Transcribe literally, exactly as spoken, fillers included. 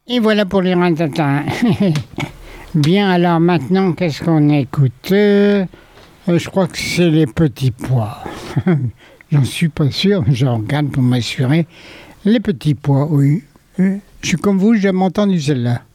Et voilà pour les rantatins. Bien, alors maintenant, qu'est-ce qu'on écoute euh, Je crois que c'est les petits pois. J'en suis pas sûr, je regarde pour m'assurer. Les petits pois, oui. Je suis comme vous, j'ai jamais entendu celle-là.